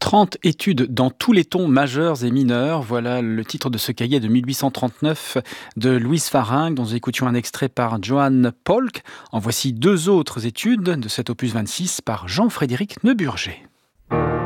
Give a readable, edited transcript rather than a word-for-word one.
30 études dans tous les tons majeurs et mineurs. Voilà le titre de ce cahier de 1839 de Louise Faringue, dont nous écoutions un extrait par Johann Polk. En voici deux autres études de cet opus 26 par Jean-Frédéric Neuburger.